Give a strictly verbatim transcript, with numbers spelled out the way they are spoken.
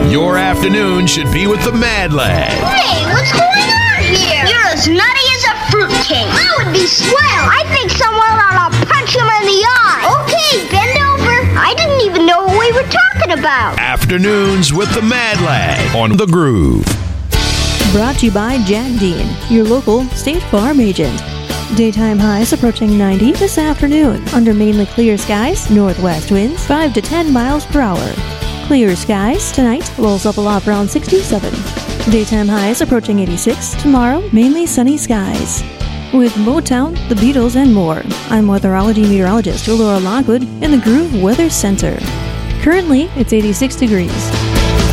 Your afternoon should be with the Mad Lad. Hey, what's going on here? You're as nutty as a fruitcake. That would be swell. I think someone ought to punch him in the eye. Okay, bend over. I didn't even know what we were talking about. Afternoons with the Mad Lad on The Groove. Brought to you by Jack Dean, your local State Farm agent. Daytime highs approaching ninety this afternoon. Under mainly clear skies, northwest winds five to ten miles per hour. Clear skies tonight, lows level off around sixty-seven. Daytime highs approaching eighty-six. Tomorrow, mainly sunny skies. With Motown, the Beatles, and more, I'm weatherology meteorologist Laura Lockwood in the Groove Weather Center. Currently, it's eighty-six degrees.